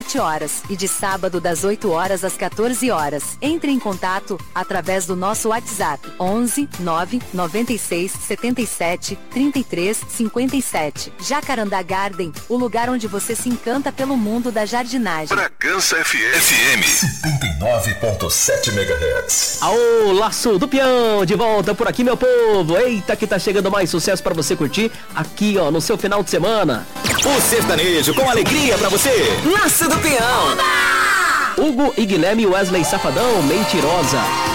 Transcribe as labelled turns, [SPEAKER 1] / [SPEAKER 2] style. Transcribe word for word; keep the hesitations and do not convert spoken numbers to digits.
[SPEAKER 1] vinte horas e de sábado das oito horas às quatorze horas. Entre em contato através do nosso WhatsApp onze nove noventa e seis setenta e sete trinta e três cinquenta e sete. Jacarandá Garden, o lugar onde você se encanta pelo mundo da jardinagem.
[SPEAKER 2] Bragança F M setenta e nove ponto sete megahertz.
[SPEAKER 3] Aô, Laço do Peão, de volta por aqui, meu povo. Eita, que tá chegando mais sucesso pra você curtir aqui, ó, no seu final de semana.
[SPEAKER 4] O sertanejo com alegria pra você. Laço do Peão.
[SPEAKER 3] Hugo e Guilherme Wesley Safadão, Mentirosa.